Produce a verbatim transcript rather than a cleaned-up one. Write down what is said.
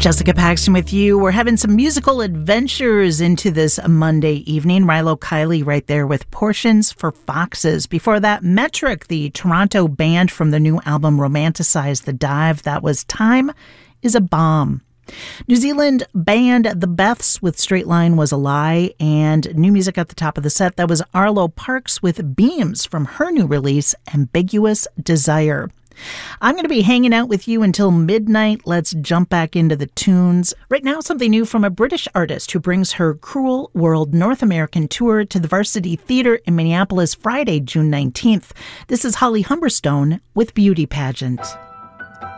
Jessica Paxton with you. We're having some musical adventures into this Monday evening. Rilo Kiley right there with Portions for Foxes. Before that, Metric, the Toronto band from the new album Romanticize the Dive. That was Time is a Bomb. New Zealand band The Beths with Straight Line Was a Lie, and new music at the top of the set. That was Arlo Parks with Beams from her new release, Ambiguous Desire. I'm going to be hanging out with you until midnight. Let's jump back into the tunes. Right now, something new from a British artist who brings her Cruel World North American tour to the Varsity Theatre in Minneapolis Friday, June nineteenth. This is Holly Humberstone with Beauty Pageant.